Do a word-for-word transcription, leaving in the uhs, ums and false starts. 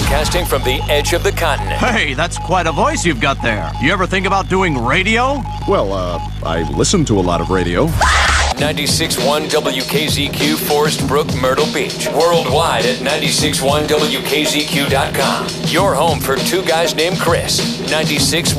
Broadcasting from the edge of the continent. Hey, that's quite a voice you've got there. You ever think about doing radio? Well, uh, I listen to a lot of radio. ninety-six point one W K Z Q, Forest Brook, Myrtle Beach. Worldwide at ninety-six point one W K Z Q dot com. Your home for two guys named Chris. ninety-six